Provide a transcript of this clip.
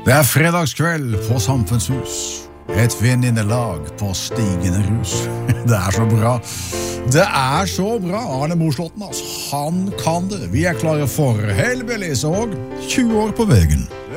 Det er fredagskveld på Samfunnshus. Et venninnelag på stigende rus. Det er så bra. Det er så bra. Arne Moslåtten, altså. Han kan det. Vi er klare for Hellbillies og 20 år på vegen.